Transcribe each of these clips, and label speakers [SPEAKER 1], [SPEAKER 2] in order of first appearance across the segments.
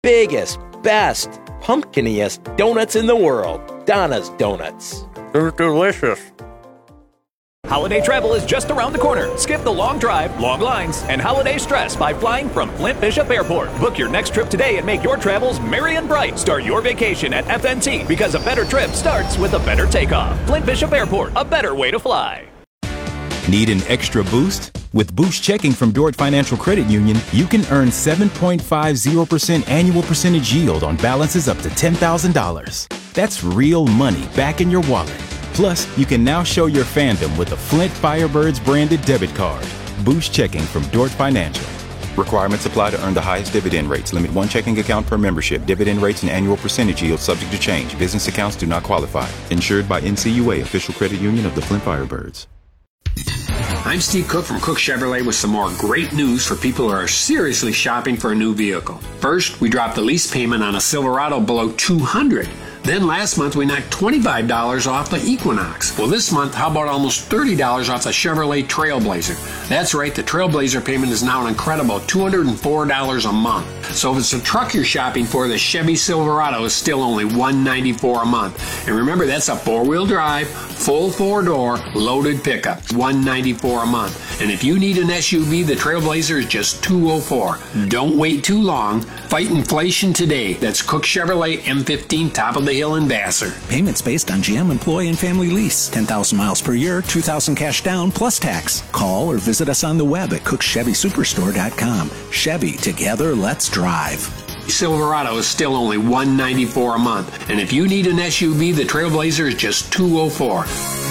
[SPEAKER 1] biggest, best, pumpkiniest donuts in the world. Donna's Donuts.
[SPEAKER 2] They're delicious.
[SPEAKER 3] Holiday travel is just around the corner. Skip the long drive, long lines, and holiday stress by flying from Flint Bishop Airport. Book your next trip today and make your travels merry and bright. Start your vacation at FNT because a better trip starts with a better takeoff. Flint Bishop Airport, a better way to fly.
[SPEAKER 4] Need an extra boost? With Boost Checking from Dordt Financial Credit Union, you can earn 7.50% annual percentage yield on balances up to $10,000. That's real money back in your wallet. Plus, you can now show your fandom with a Flint Firebirds branded debit card. Boost Checking from Dordt Financial. Requirements apply to earn the highest dividend rates. Limit one checking account per membership. Dividend rates and annual percentage yield subject to change. Business accounts do not qualify. Insured by NCUA, official credit union of the Flint Firebirds.
[SPEAKER 5] I'm Steve Cook from Cook Chevrolet with some more great news for people who are seriously shopping for a new vehicle. First, we dropped the lease payment on a Silverado below $200. Then last month, we knocked $25 off the Equinox. Well, this month, how about almost $30 off the Chevrolet Trailblazer? That's right, the Trailblazer payment is now an incredible $204 a month. So if it's a truck you're shopping for, the Chevy Silverado is still only $194 a month. And remember, that's a four-wheel drive, full four-door, loaded pickup, $194 a month. And if you need an SUV, the Trailblazer is just $204. Don't wait too long. Fight inflation today. That's Cook Chevrolet M15 top of the hill in Vassar.
[SPEAKER 6] Payments based on GM employee and family lease. 10,000 miles per year, $2,000 cash down plus tax. Call or visit us on the web at cookchevysuperstore.com. Chevy, together, let's drive.
[SPEAKER 5] Silverado is still only $194 a month. And if you need an SUV, the Trailblazer is just $204.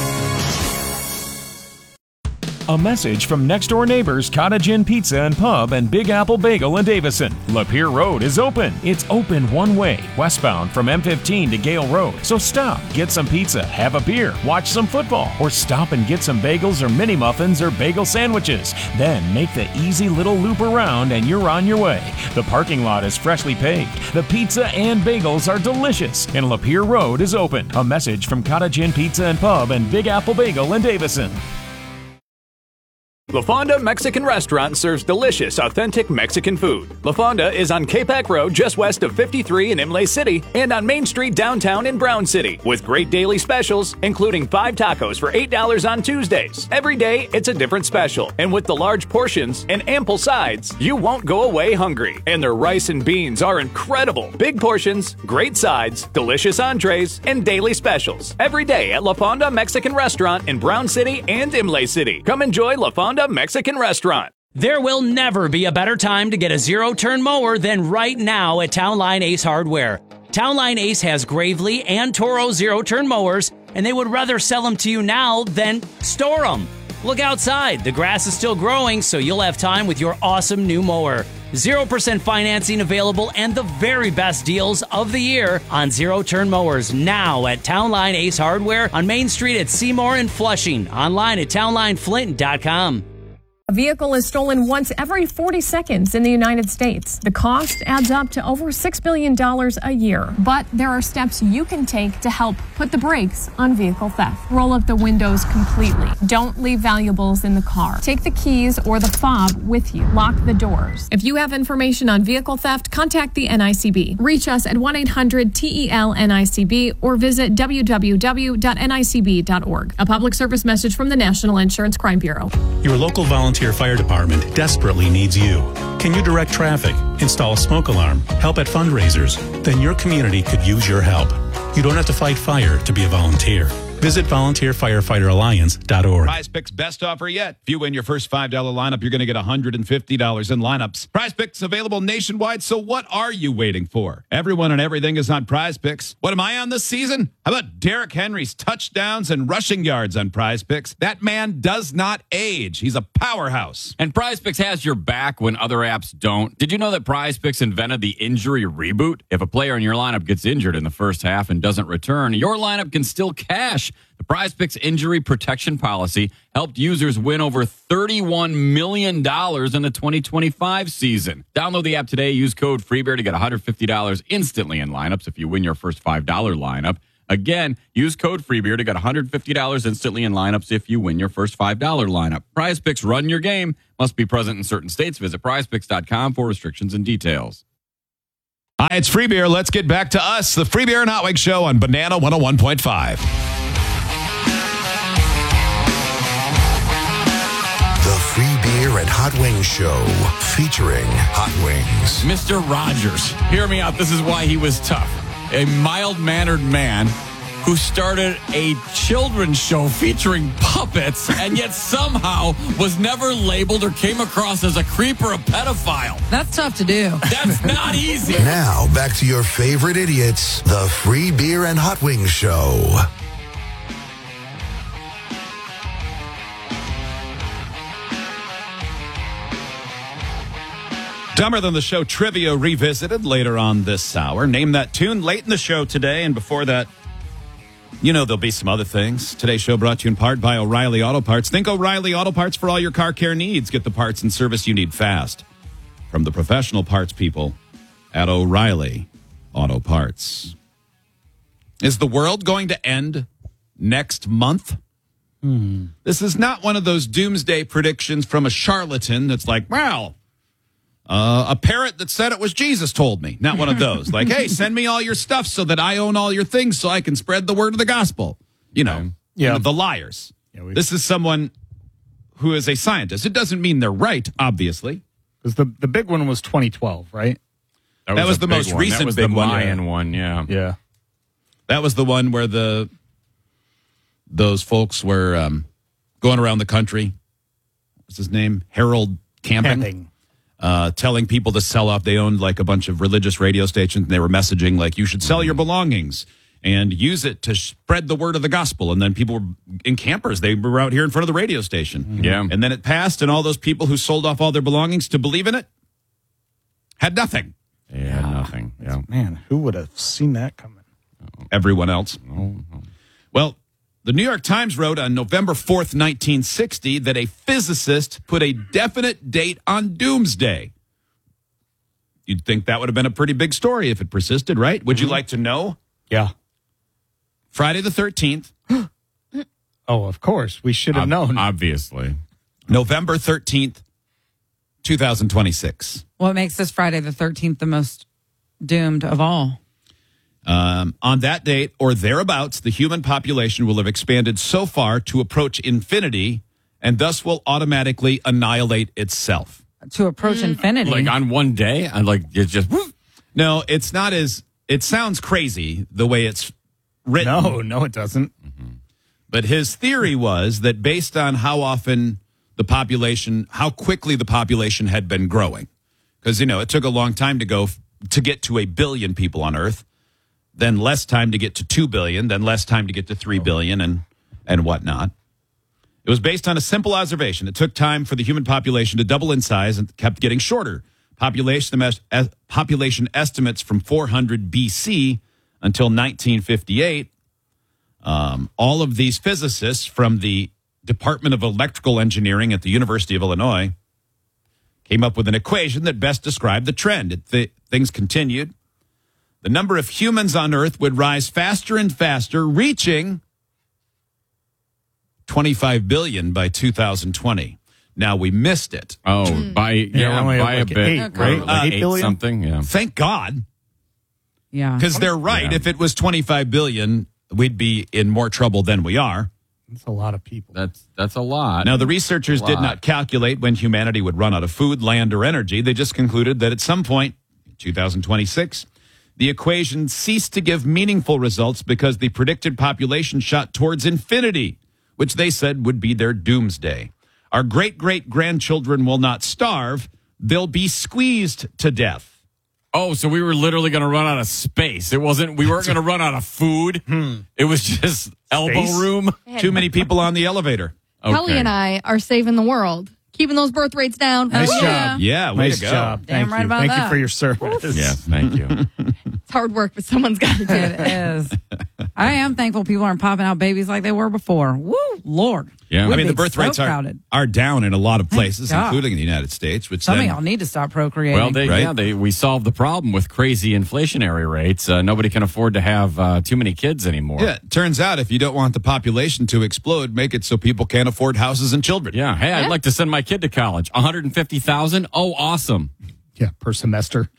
[SPEAKER 7] A message from next-door neighbors Cottage Inn Pizza and Pub and Big Apple Bagel in Davison. Lapeer Road is open. It's open one way, westbound from M15 to Gale Road. So stop, get some pizza, have a beer, watch some football, or stop and get some bagels or mini muffins or bagel sandwiches. Then make the easy little loop around and you're on your way. The parking lot is freshly paved. The pizza and bagels are delicious, and Lapeer Road is open. A message from Cottage Inn Pizza and Pub and Big Apple Bagel in Davison.
[SPEAKER 3] La Fonda Mexican Restaurant serves delicious, authentic Mexican food. La Fonda is on Capac Road just west of 53 in Imlay City and on Main Street downtown in Brown City with great daily specials, including 5 tacos for $8 on Tuesdays. Every day, it's a different special. And with the large portions and ample sides, you won't go away hungry. And their rice and beans are incredible. Big portions, great sides, delicious entrees, and daily specials. Every day at La Fonda Mexican Restaurant in Brown City and Imlay City. Come enjoy La Fonda Mexican Restaurant.
[SPEAKER 8] There will never be a better time to get a zero-turn mower than right now at Town Line Ace Hardware. Town Line Ace has Gravely and Toro zero-turn mowers, and they would rather sell them to you now than store them. Look outside. The grass is still growing, so you'll have time with your awesome new mower. 0% financing available and the very best deals of the year on zero-turn mowers now at Town Line Ace Hardware on Main Street at Seymour and Flushing. Online at townlineflint.com.
[SPEAKER 9] A vehicle is stolen once every 40 seconds in the United States. The cost adds up to over $6 billion a year. But there are steps you can take to help put the brakes on vehicle theft. Roll up the windows completely. Don't leave valuables in the car. Take the keys or the fob with you. Lock the doors. If you have information on vehicle theft, contact the NICB. Reach us at 1-800-TEL-NICB or visit www.nicb.org. A public service message from the National Insurance Crime Bureau.
[SPEAKER 10] Your local volunteer fire department desperately needs you. Can you direct traffic, install a smoke alarm, help at fundraisers? Then your community could use your help. You don't have to fight fire to be a volunteer. Visit volunteerfirefighteralliance.org.
[SPEAKER 11] Prize Picks best offer yet. If you win your first $5 lineup, you're going to get $150 in lineups. Prize Picks available nationwide, so what are you waiting for? Everyone and everything is on Prize Picks. What am I on this season? How about Derrick Henry's touchdowns and rushing yards on Prize Picks? That man does not age. He's a powerhouse.
[SPEAKER 12] And Prize Picks has your back when other apps don't. Did you know that Prize Picks invented the injury reboot? If a player in your lineup gets injured in the first half and doesn't return, your lineup can still cash. The Prize Picks injury protection policy helped users win over $31 million in the 2025 season. Download the app today. Use code FREEBEAR to get $150 instantly in lineups if you win your first $5 lineup. Again, use code FREEBEAR to get $150 instantly in lineups if you win your first $5 lineup. Prize Picks, run your game. Must be present in certain states. Visit prizepicks.com for restrictions and details.
[SPEAKER 11] Hi, it's Free Beer. Let's get back to us, the Free Beer and Hot Wings Show on Banana 101.5.
[SPEAKER 2] The Free Beer and Hot Wings Show, featuring Hot Wings.
[SPEAKER 12] Mr. Rogers, hear me out. This is why he was tough. A mild-mannered man who started a children's show featuring puppets and yet somehow was never labeled or came across as a creep or a pedophile.
[SPEAKER 13] That's tough to do.
[SPEAKER 12] That's not easy.
[SPEAKER 2] Now, back to your favorite idiots, the Free Beer and Hot Wings Show.
[SPEAKER 11] Dumber Than the Show trivia revisited later on this hour. Name that tune late in the show today, and before that, you know there'll be some other things. Today's show brought to you in part by O'Reilly Auto Parts. Think O'Reilly Auto Parts for all your car care needs. Get the parts and service you need fast from the professional parts people at O'Reilly Auto Parts. Is the world going to end next month? This is not one of those doomsday predictions from a charlatan that's like, well, a parrot that said it was Jesus told me. Not one of those. Like, hey, send me all your stuff so that I own all your things so I can spread the word of the gospel. You know, the liars. This is someone who is a scientist. It doesn't mean they're right, obviously.
[SPEAKER 14] Because the big one was 2012, right?
[SPEAKER 11] That was the most recent
[SPEAKER 12] that was
[SPEAKER 11] big
[SPEAKER 12] the
[SPEAKER 11] one.
[SPEAKER 12] Mayan one, yeah.
[SPEAKER 14] Yeah.
[SPEAKER 11] That was the one where those folks were going around the country. What's his name? Harold Camping. Telling people to sell off. They owned like a bunch of religious radio stations, and they were messaging like, you should sell your belongings and use it to spread the word of the gospel. And then people were in campers. They were out here in front of the radio station.
[SPEAKER 12] Yeah.
[SPEAKER 11] And then it passed, and all those people who sold off all their belongings to believe in it had nothing.
[SPEAKER 12] Yeah, nothing. Yeah.
[SPEAKER 14] Man, who would have seen that coming?
[SPEAKER 11] Everyone else. Well, the New York Times wrote on November 4th, 1960, that a physicist put a definite date on doomsday. You'd think that would have been a pretty big story if it persisted, right? Would you like to know?
[SPEAKER 14] Yeah.
[SPEAKER 11] Friday the 13th.
[SPEAKER 14] Oh, of course. We should have known.
[SPEAKER 12] Obviously.
[SPEAKER 11] November 13th, 2026.
[SPEAKER 13] What makes this Friday the 13th the most doomed of all?
[SPEAKER 11] On that date or thereabouts, the human population will have expanded so far to approach infinity and thus will automatically annihilate itself.
[SPEAKER 13] To approach infinity?
[SPEAKER 12] Like on one day? And like it's just...
[SPEAKER 11] No, it's not as... It sounds crazy the way it's written.
[SPEAKER 14] No, it doesn't.
[SPEAKER 11] But his theory was that based on how often the population, how quickly the population had been growing, because, you know, it took a long time to get to 1 billion people on Earth, then less time to get to 2 billion, then less time to get to 3 billion and whatnot. It was based on a simple observation. It took time for the human population to double in size and kept getting shorter. Population estimates from 400 BC until 1958. All of these physicists from the Department of Electrical Engineering at the University of Illinois came up with an equation that best described the trend. Things continued. The number of humans on Earth would rise faster and faster, reaching 25 billion by 2020. Now, we missed it.
[SPEAKER 12] Oh, by a bit.
[SPEAKER 14] 8, right?
[SPEAKER 12] Like
[SPEAKER 14] 8 billion?
[SPEAKER 12] Something, yeah.
[SPEAKER 11] Thank God.
[SPEAKER 13] Yeah.
[SPEAKER 11] Because they're right.
[SPEAKER 12] Yeah.
[SPEAKER 11] If it was 25 billion, we'd be in more trouble than we are.
[SPEAKER 14] That's a lot of people.
[SPEAKER 12] That's a lot.
[SPEAKER 11] Now, the researchers did not calculate when humanity would run out of food, land, or energy. They just concluded that at some point, in 2026, the equation ceased to give meaningful results because the predicted population shot towards infinity, which they said would be their doomsday. Our great-great-grandchildren will not starve. They'll be squeezed to death.
[SPEAKER 12] Oh, so we were literally going to run out of space. We weren't going to run out of food. It was just elbow room.
[SPEAKER 11] Too many people on the elevator.
[SPEAKER 12] Okay.
[SPEAKER 15] Kelly and I are saving the world, keeping those birth rates down.
[SPEAKER 14] Nice job.
[SPEAKER 11] Yeah, way
[SPEAKER 14] nice
[SPEAKER 11] to go.
[SPEAKER 14] job.
[SPEAKER 13] Damn
[SPEAKER 14] Thank
[SPEAKER 13] right
[SPEAKER 14] you.
[SPEAKER 13] about
[SPEAKER 14] Thank
[SPEAKER 13] that.
[SPEAKER 14] you for your service.
[SPEAKER 12] Yes, thank you.
[SPEAKER 15] It's hard work, but someone's got to do it.
[SPEAKER 13] It is. I am thankful people aren't popping out babies like they were before. Woo, Lord.
[SPEAKER 12] Yeah.
[SPEAKER 11] I mean, the birth rates are down in a lot of places,
[SPEAKER 13] God.
[SPEAKER 11] including in the United States. Which
[SPEAKER 13] Some of
[SPEAKER 11] then,
[SPEAKER 13] y'all need to stop procreating.
[SPEAKER 12] Well, we solved the problem with crazy inflationary rates. Nobody can afford to have too many kids anymore.
[SPEAKER 11] Yeah, it turns out if you don't want the population to explode, make it so people can't afford houses and children.
[SPEAKER 12] Yeah. Hey, I'd like to send my kid to college. $150,000. Oh, awesome.
[SPEAKER 14] Yeah, per semester.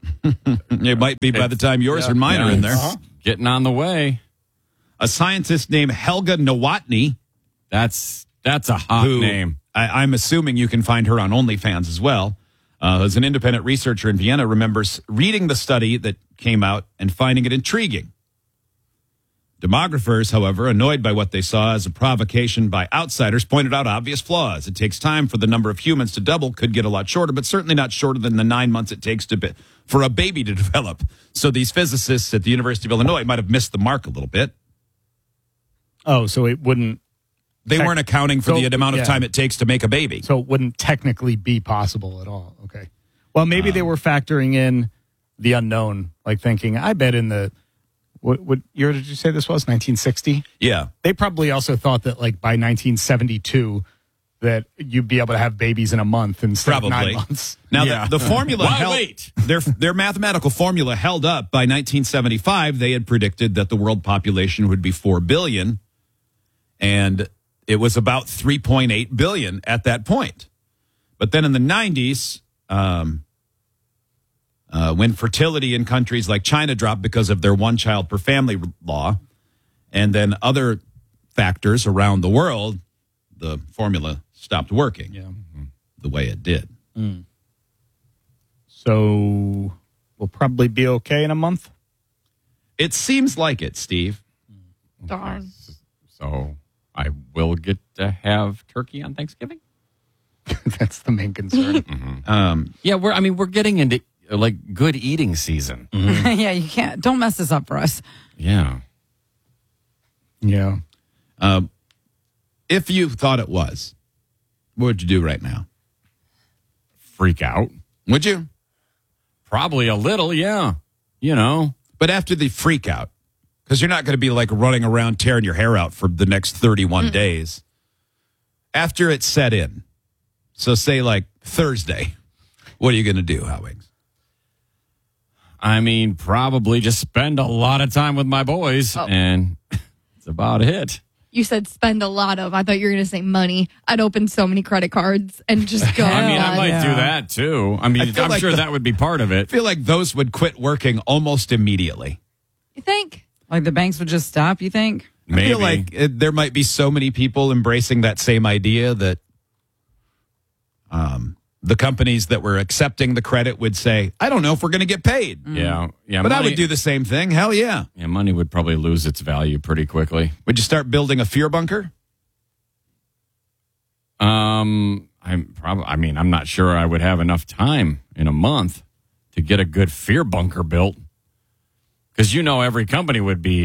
[SPEAKER 11] It might be by the time yours and mine are in there.
[SPEAKER 12] Getting on the way.
[SPEAKER 11] A scientist named Helga Nowotny.
[SPEAKER 12] That's a hot name.
[SPEAKER 11] I'm assuming you can find her on OnlyFans as well. As an independent researcher in Vienna, remembers reading the study that came out and finding it intriguing. Demographers, however, annoyed by what they saw as a provocation by outsiders, pointed out obvious flaws. It takes time for the number of humans to double, could get a lot shorter, but certainly not shorter than the 9 months it takes for a baby to develop. So these physicists at the University of Illinois might have missed the mark a little bit.
[SPEAKER 14] Oh, so it wouldn't...
[SPEAKER 11] They weren't accounting for the amount of time it takes to make a baby.
[SPEAKER 14] So it wouldn't technically be possible at all. Okay. Well, maybe they were factoring in the unknown, like thinking, I bet in the... What year did you say this was? 1960?
[SPEAKER 11] Yeah.
[SPEAKER 14] They probably also thought that like by 1972 that you'd be able to have babies in a month instead of 9 months.
[SPEAKER 11] Now, the formula their mathematical formula held up. By 1975, they had predicted that the world population would be 4 billion, and it was about 3.8 billion at that point. But then in the 90s, when fertility in countries like China dropped because of their one child per family law, and then other factors around the world, the formula stopped working the way it did.
[SPEAKER 14] So we'll probably be okay in a month?
[SPEAKER 11] It seems like it, Steve.
[SPEAKER 15] Darn.
[SPEAKER 12] So I will get to have turkey on Thanksgiving?
[SPEAKER 14] That's the main concern.
[SPEAKER 12] Yeah, we're getting into like good eating season.
[SPEAKER 13] Yeah, you can't. Don't mess this up for us.
[SPEAKER 12] Yeah.
[SPEAKER 14] Yeah.
[SPEAKER 11] If you thought it was, what would you do right now?
[SPEAKER 12] Freak out.
[SPEAKER 11] Would you?
[SPEAKER 12] Probably a little, yeah. You know.
[SPEAKER 11] But after the freak out, because you're not going to be like running around tearing your hair out for the next 31 days. After it's set in, so say like Thursday, what are you going to do, Howings?
[SPEAKER 12] I mean, probably just spend a lot of time with my boys, and it's about it.
[SPEAKER 15] You said spend a lot of. I thought you were going to say money. I'd open so many credit cards and just go.
[SPEAKER 12] I mean, I might do that too. I mean, I'm sure that would be part of it.
[SPEAKER 11] I feel like those would quit working almost immediately.
[SPEAKER 15] You think?
[SPEAKER 13] Like the banks would just stop, you think?
[SPEAKER 11] Maybe. I feel like there might be so many people embracing that same idea that the companies that were accepting the credit would say, I don't know if we're going to get paid.
[SPEAKER 12] Yeah.
[SPEAKER 11] But I would do the same thing. Hell yeah.
[SPEAKER 12] Yeah, money would probably lose its value pretty quickly.
[SPEAKER 11] Would you start building a fear bunker?
[SPEAKER 12] I'm not sure I would have enough time in a month to get a good fear bunker built. Because every company would be,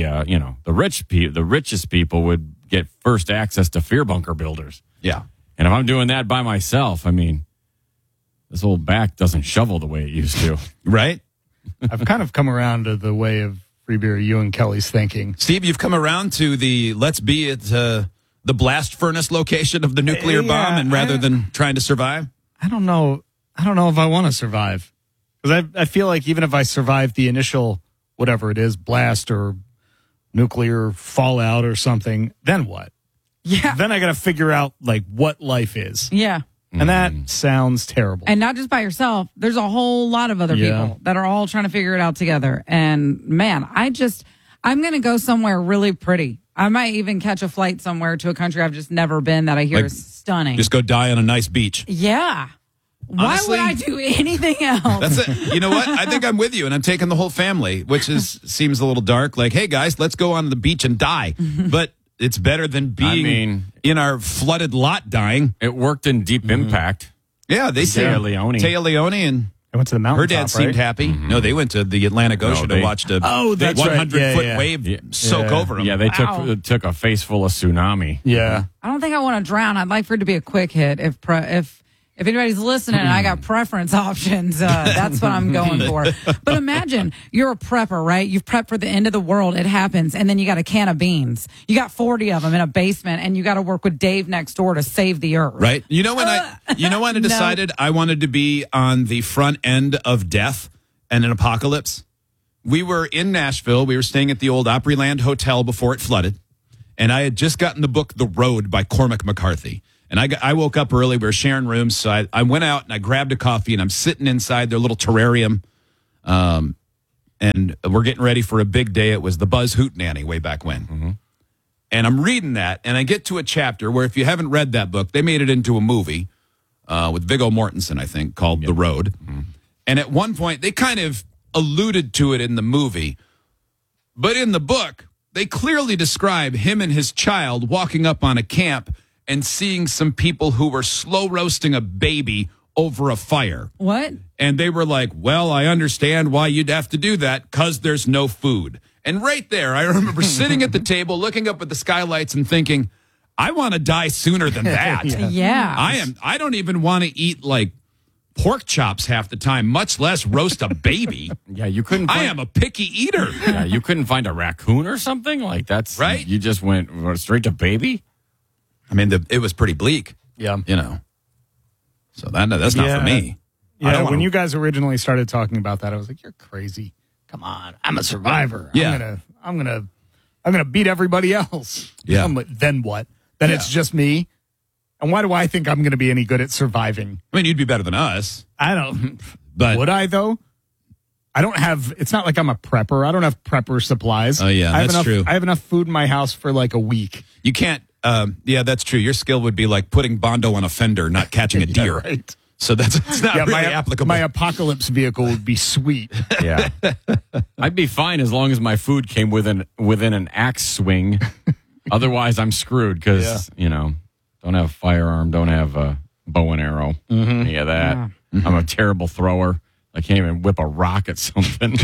[SPEAKER 12] the richest people would get first access to fear bunker builders.
[SPEAKER 11] Yeah.
[SPEAKER 12] And if I'm doing that by myself, I mean, this old back doesn't shovel the way it used to.
[SPEAKER 11] Right?
[SPEAKER 14] I've kind of come around to the way of free beer you and Kelly's thinking.
[SPEAKER 11] Steve, you've come around to the let's be at the blast furnace location of the nuclear bomb and rather than trying to survive?
[SPEAKER 14] I don't know if I want to survive. Because I feel like even if I survive the initial, whatever it is, blast or nuclear fallout or something, then what?
[SPEAKER 13] Yeah.
[SPEAKER 14] Then I got to figure out like what life is.
[SPEAKER 13] Yeah.
[SPEAKER 14] And that sounds terrible.
[SPEAKER 13] And not just by yourself. There's a whole lot of other people that are all trying to figure it out together. And man, I'm going to go somewhere really pretty. I might even catch a flight somewhere to a country I've just never been that I hear is stunning.
[SPEAKER 11] Just go die on a nice beach.
[SPEAKER 13] Yeah.
[SPEAKER 11] Honestly,
[SPEAKER 13] why would I do anything else?
[SPEAKER 11] That's it. You know what? I think I'm with you, and I'm taking the whole family, which seems a little dark. Like, hey, guys, let's go on the beach and die. But it's better than being in our flooded lot dying.
[SPEAKER 12] It worked in Deep Impact.
[SPEAKER 11] Yeah, they said Taya Leone and
[SPEAKER 14] I went to the mountain.
[SPEAKER 11] Her dad seemed happy. No, they went to the Atlantic Ocean and watched a 100-foot wave sook over them.
[SPEAKER 12] Yeah, they took a face full of tsunami.
[SPEAKER 14] Yeah.
[SPEAKER 13] I don't think I want to drown. I'd like for it to be a quick hit. If anybody's listening and I got preference options, that's what I'm going for. But imagine you're a prepper, right? You've prepped for the end of the world. It happens. And then you got a can of beans. You got 40 of them in a basement and you got to work with Dave next door to save the earth.
[SPEAKER 11] Right. You know when I decided I wanted to be on the front end of death and an apocalypse? We were in Nashville. We were staying at the old Opryland Hotel before it flooded. And I had just gotten the book The Road by Cormac McCarthy. And I woke up early. We were sharing rooms. So I went out and I grabbed a coffee and I'm sitting inside their little terrarium And we're getting ready for a big day. It was the Buzz Hootenanny way back when.
[SPEAKER 12] Mm-hmm.
[SPEAKER 11] And I'm reading that, and I get to a chapter where, if you haven't read that book, they made it into a movie with Viggo Mortensen, I think, called The Road.
[SPEAKER 12] Mm-hmm.
[SPEAKER 11] And at one point, they kind of alluded to it in the movie. But in the book, they clearly describe him and his child walking up on a camp and seeing some people who were slow roasting a baby over a fire.
[SPEAKER 13] What?
[SPEAKER 11] And they were like, well, I understand why you'd have to do that, because there's no food. And right there, I remember sitting at the table, looking up at the skylights and thinking, I want to die sooner than that.
[SPEAKER 13] Yeah.
[SPEAKER 11] I don't even want to eat like pork chops half the time, much less roast a baby.
[SPEAKER 12] Yeah, you couldn't.
[SPEAKER 11] I am a picky eater.
[SPEAKER 12] Yeah, you couldn't find a raccoon or something like that's
[SPEAKER 11] right.
[SPEAKER 12] You just went straight to baby.
[SPEAKER 11] I mean, it was pretty bleak.
[SPEAKER 14] Yeah,
[SPEAKER 11] you know. So that's not for me.
[SPEAKER 14] Yeah, when you guys originally started talking about that, I was like, "You're crazy! Come on, I'm a survivor.
[SPEAKER 11] Yeah,
[SPEAKER 14] I'm gonna beat everybody else.
[SPEAKER 11] Yeah.
[SPEAKER 14] Then what? Then it's just me. And why do I think I'm going to be any good at surviving?
[SPEAKER 11] I mean, you'd be better than us.
[SPEAKER 14] I don't.
[SPEAKER 11] But
[SPEAKER 14] would I though? I don't have. It's not like I'm a prepper. I don't have prepper supplies.
[SPEAKER 11] Oh yeah, that's true.
[SPEAKER 14] I have enough food in my house for like a week.
[SPEAKER 11] You can't. Yeah, that's true. Your skill would be like putting Bondo on a fender, not catching a deer.
[SPEAKER 14] Right.
[SPEAKER 11] So it's not really applicable.
[SPEAKER 14] My apocalypse vehicle would be sweet.
[SPEAKER 12] Yeah, I'd be fine as long as my food came within an axe swing. Otherwise, I'm screwed because don't have a firearm, don't have a bow and arrow, any of that. Yeah. I'm a terrible thrower. I can't even whip a rock at something.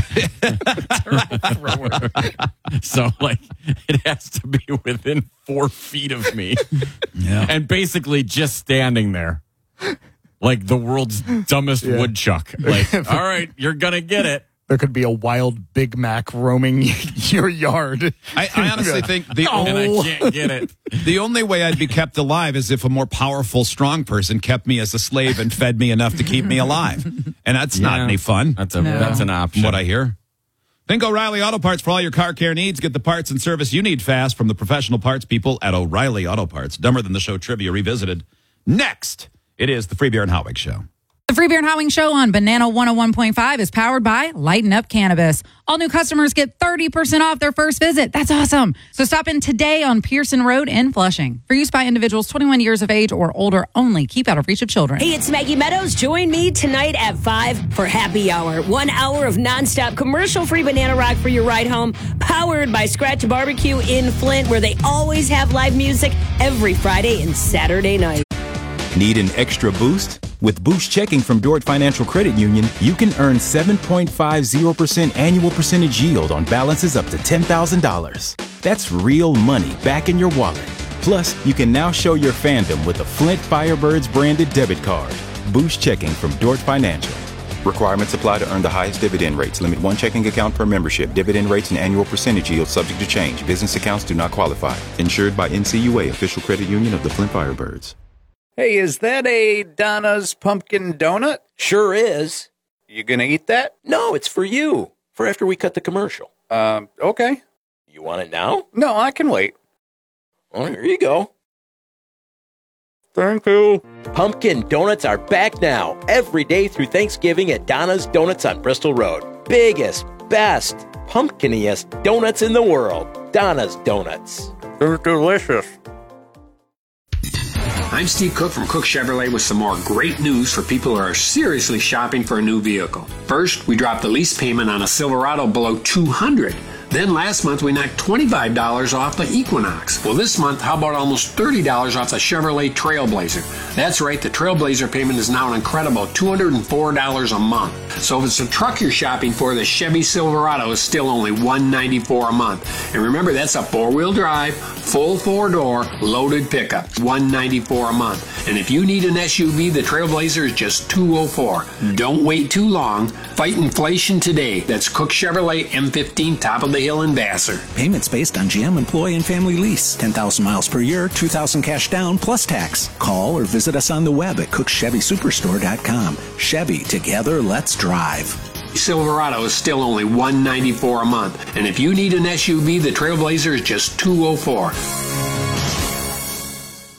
[SPEAKER 12] So, like, it has to be within 4 feet of me.
[SPEAKER 11] Yeah.
[SPEAKER 12] And basically just standing there. Like the world's dumbest woodchuck. Like, all right, you're going to get it.
[SPEAKER 14] There could be a wild Big Mac roaming your yard.
[SPEAKER 11] I honestly think
[SPEAKER 12] and I can't get it.
[SPEAKER 11] The only way I'd be kept alive is if a more powerful, strong person kept me as a slave and fed me enough to keep me alive. And that's not any fun.
[SPEAKER 12] That's an option.
[SPEAKER 11] From what I hear. Think O'Reilly Auto Parts for all your car care needs. Get the parts and service you need fast from the professional parts people at O'Reilly Auto Parts. Dumber Than the Show Trivia Revisited. Next, it is the Free Beer and Hot Wings Show.
[SPEAKER 13] The Free Beer and Hot Wings Show on Banana 101.5 is powered by Lighten Up Cannabis. All new customers get 30% off their first visit. That's awesome. So stop in today on Pearson Road in Flushing. For use by individuals 21 years of age or older only. Keep out of reach of children.
[SPEAKER 16] Hey, it's Maggie Meadows. Join me tonight at 5 for Happy Hour. 1 hour of nonstop commercial-free Banana Rock for your ride home. Powered by Scratch Barbecue in Flint, where they always have live music every Friday and Saturday night.
[SPEAKER 4] Need an extra boost? With Boost Checking from Dort Financial Credit Union, you can earn 7.50% annual percentage yield on balances up to $10,000. That's real money back in your wallet. Plus, you can now show your fandom with a Flint Firebirds branded debit card. Boost Checking from Dort Financial. Requirements apply to earn the highest dividend rates. Limit 1 checking account per membership. Dividend rates and annual percentage yield subject to change. Business accounts do not qualify. Insured by NCUA, official credit union of the Flint Firebirds.
[SPEAKER 17] Hey, is that a Donna's Pumpkin Donut?
[SPEAKER 1] Sure is.
[SPEAKER 17] You gonna eat that?
[SPEAKER 1] No, it's for you. For after we cut the commercial.
[SPEAKER 17] Okay.
[SPEAKER 1] You want it now?
[SPEAKER 17] No, I can wait.
[SPEAKER 1] Well, here you go.
[SPEAKER 17] Thank you.
[SPEAKER 1] Pumpkin donuts are back now. Every day through Thanksgiving at Donna's Donuts on Bristol Road. Biggest, best, pumpkiniest donuts in the world. Donna's Donuts.
[SPEAKER 17] They're delicious.
[SPEAKER 5] I'm Steve Cook from Cook Chevrolet with some more great news for people who are seriously shopping for a new vehicle. First, we dropped the lease payment on a Silverado below $200. Then last month, we knocked $25 off the Equinox. Well, this month, how about almost $30 off the Chevrolet Trailblazer? That's right, the Trailblazer payment is now an incredible $204 a month. So if it's a truck you're shopping for, the Chevy Silverado is still only $194 a month. And remember, that's a 4-wheel drive, full 4-door, loaded pickup, $194 a month. And if you need an SUV, the Trailblazer is just $204. Don't wait too long. Fight inflation today. That's Cook Chevrolet M15 top of the hill in Vassar.
[SPEAKER 6] Payments based on GM employee and family lease. 10,000 miles per year, $2,000 cash down plus tax. Call or visit us on the web at cookchevysuperstore.com. Chevy, together, let's drive.
[SPEAKER 5] Silverado is still only $194 a month. And if you need an SUV, the Trailblazer is just $204.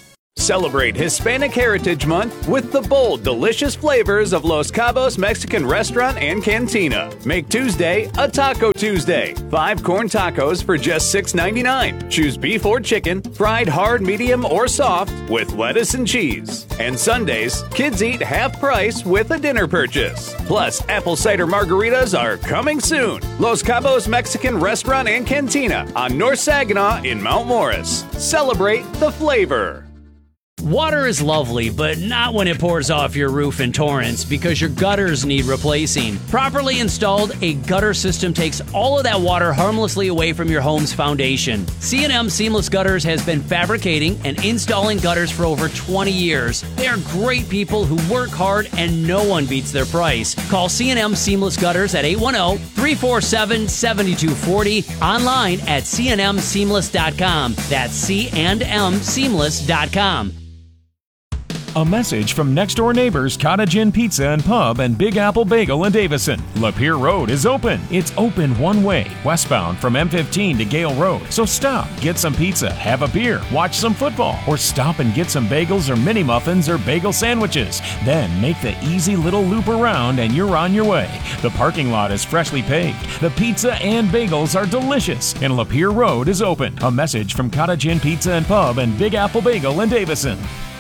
[SPEAKER 3] Celebrate Hispanic Heritage Month with the bold, delicious flavors of Los Cabos Mexican Restaurant and Cantina. Make Tuesday a Taco Tuesday. 5 corn tacos for just $6.99. Choose beef or chicken, fried hard, medium, or soft with lettuce and cheese. And Sundays, kids eat half price with a dinner purchase. Plus, apple cider margaritas are coming soon. Los Cabos Mexican Restaurant and Cantina on North Saginaw in Mount Morris. Celebrate the flavor.
[SPEAKER 8] Water is lovely, but not when it pours off your roof in torrents because your gutters need replacing. Properly installed, a gutter system takes all of that water harmlessly away from your home's foundation. C&M Seamless Gutters has been fabricating and installing gutters for over 20 years. They are great people who work hard and no one beats their price. Call C&M Seamless Gutters at 810-347-7240, online at cnmseamless.com. That's cnmseamless.com.
[SPEAKER 7] A message from next door neighbors Cottage Inn Pizza and Pub and Big Apple Bagel in Davison. Lapeer Road is open. It's open one way, westbound from M15 to Gale Road. So stop, get some pizza, have a beer, watch some football, or stop and get some bagels or mini muffins or bagel sandwiches. Then make the easy little loop around and you're on your way. The parking lot is freshly paved. The pizza and bagels are delicious, and Lapeer Road is open. A message from Cottage Inn Pizza and Pub and Big Apple Bagel in Davison.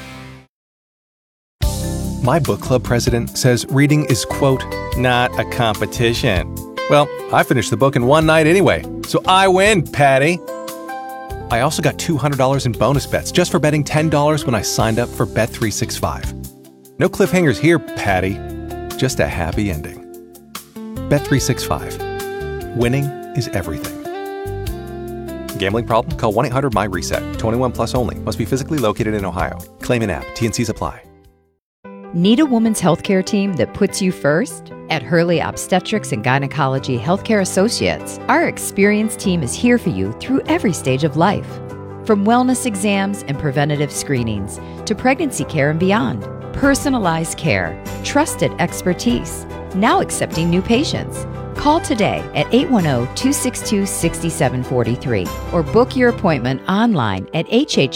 [SPEAKER 18] My book club president says reading is, quote, not a competition. Well, I finished the book in one night anyway, so I win, Patty. I also got $200 in bonus bets just for betting $10 when I signed up for Bet365. No cliffhangers here, Patty. Just a happy ending. Bet365. Winning is everything. Gambling problem? Call 1-800-MY-RESET. 21 plus only. Must be physically located in Ohio. Claim in app. T&Cs apply.
[SPEAKER 19] Need a woman's healthcare team that puts you first? At Hurley Obstetrics and Gynecology Healthcare Associates, our experienced team is here for you through every stage of life. From wellness exams and preventative screenings to pregnancy care and beyond, personalized care, trusted expertise, now accepting new patients. Call today at 810-262-6743 or book your appointment online at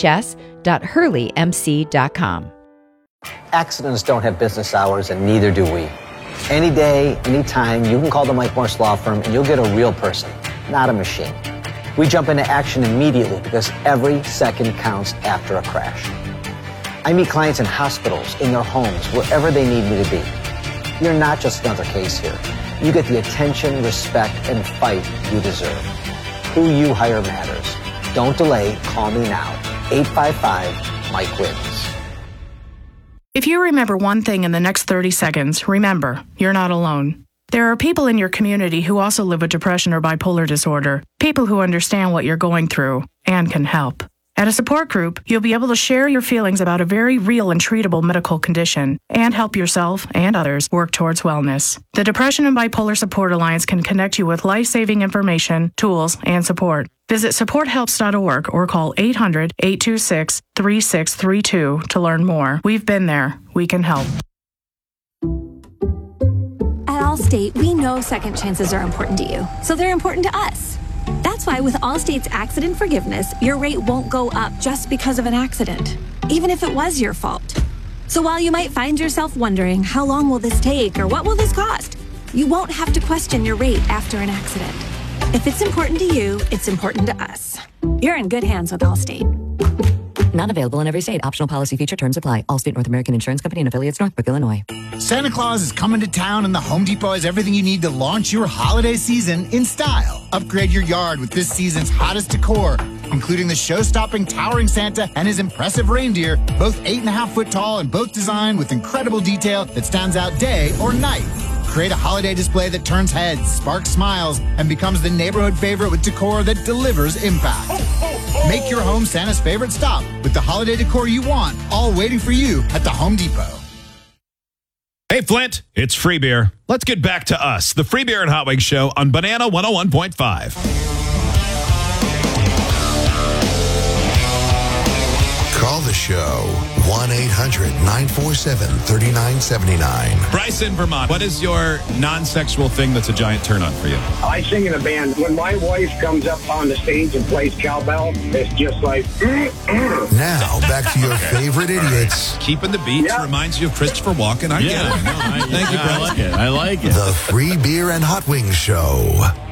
[SPEAKER 19] hhs.hurleymc.com.
[SPEAKER 20] Accidents don't have business hours, and neither do we. Any day, anytime, you can call the Mike Morse Law Firm and you'll get a real person, not a machine. We jump into action immediately because every second counts after a crash. I meet clients in hospitals, in their homes, wherever they need me to be. You're not just another case here. You get the attention, respect, and fight you deserve. Who you hire matters. Don't delay. Call me now. 855-MIKE-WINS.
[SPEAKER 21] If you remember one thing in the next 30 seconds, remember, you're not alone. There are people in your community who also live with depression or bipolar disorder, people who understand what you're going through and can help. At a support group, you'll be able to share your feelings about a very real and treatable medical condition and help yourself and others work towards wellness. The Depression and Bipolar Support Alliance can connect you with life-saving information, tools, and support. Visit supporthelps.org or call 800-826-3632 to learn more. We've been there. We can help.
[SPEAKER 22] At Allstate, we know second chances are important to you, so they're important to us. That's why with Allstate's accident forgiveness, your rate won't go up just because of an accident, even if it was your fault. So while you might find yourself wondering, how long will this take or what will this cost? You won't have to question your rate after an accident. If it's important to you, it's important to us. You're in good hands with Allstate.
[SPEAKER 23] Not available in every state. Optional policy feature terms apply. Allstate North American Insurance Company and affiliates, Northbrook, Illinois.
[SPEAKER 24] Santa Claus is coming to town, and the Home Depot has everything you need to launch your holiday season in style. Upgrade your yard with this season's hottest decor, including the show-stopping towering Santa and his impressive reindeer, both 8.5-foot tall and both designed with incredible detail that stands out day or night. Create a holiday display that turns heads, sparks smiles, and becomes the neighborhood favorite with decor that delivers impact. Make your home Santa's favorite stop with the holiday decor you want, all waiting for you at the Home Depot.
[SPEAKER 11] Hey, Flint, it's Free Beer. Let's get back to us, the Free Beer and Hot Wings Show on Banana 101.5.
[SPEAKER 2] Call the show. 1-800-947-3979.
[SPEAKER 11] Bryce in Vermont, what is your non-sexual thing that's a giant turn-on for you?
[SPEAKER 9] I sing in a band. When my wife comes up on the stage and plays cowbell, it's just like...
[SPEAKER 2] Now, back to your favorite idiots.
[SPEAKER 11] Keeping the beats reminds you of Christopher Walken. I get it.
[SPEAKER 10] Thank you, Bryce.
[SPEAKER 2] I like it. The Free Beer and Hot Wings Show.